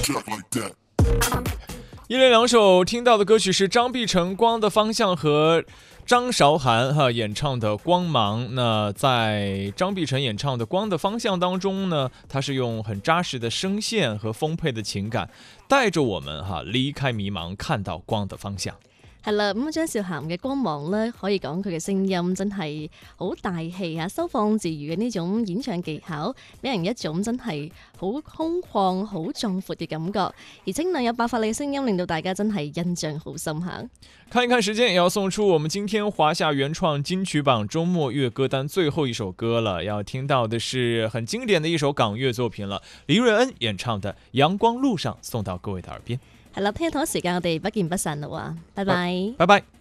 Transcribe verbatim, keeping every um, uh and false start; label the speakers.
Speaker 1: 一连两首听到的歌曲是张碧晨《光的方向》和张韶涵哈演唱的《光芒》。那在张碧晨演唱的《光的方向》当中呢，他是用很扎實的聲線和豐沛的情感，帶着我們哈離開迷茫，看到光的方向。
Speaker 2: 係啦，咁張韶涵嘅光芒咧，可以講佢嘅聲音真係好大氣啊，收放自如嘅呢種演唱技巧，俾人一種真係好空曠、好壯闊嘅感覺，而清亮有爆發力嘅聲音，令到大家真係印象好深刻。
Speaker 1: 看一看時間，也要送出我們今天華夏原創金曲榜周末樂歌單最後一首歌了，要聽到的是很經典的一首港樂作品了，黎瑞恩演唱的《陽光路上》，送到各位的耳邊。
Speaker 2: 係啦，聽日同一時間我哋不見不散啦喎，拜拜，
Speaker 1: 拜拜。